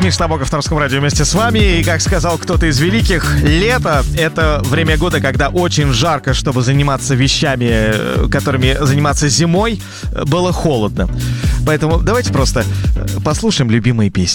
Миша Табоков на Русском радио вместе с вами. И, как сказал кто-то из великих, лето — это время года, когда очень жарко, чтобы заниматься вещами, которыми заниматься зимой, было холодно. Поэтому давайте просто послушаем любимые песни.